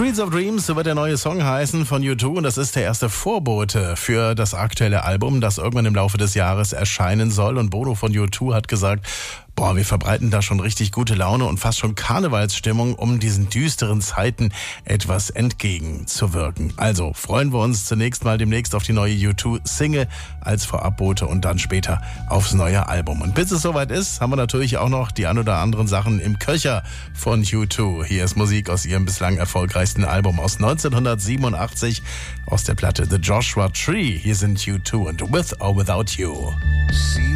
Streets of Dreams, so wird der neue Song heißen von U2 und das ist der erste Vorbote für das aktuelle Album, das irgendwann im Laufe des Jahres erscheinen soll. Und Bono von U2 hat gesagt, wir verbreiten da schon richtig gute Laune und fast schon Karnevalsstimmung, um diesen düsteren Zeiten etwas entgegenzuwirken. Also freuen wir uns zunächst mal demnächst auf die neue U2-Single als Vorabbote und dann später aufs neue Album. Und bis es soweit ist, haben wir natürlich auch noch die ein oder anderen Sachen im Köcher von U2. Hier ist Musik aus ihrem bislang erfolgreichsten Album aus 1987 aus der Platte The Joshua Tree. Hier sind U2 und With or Without You.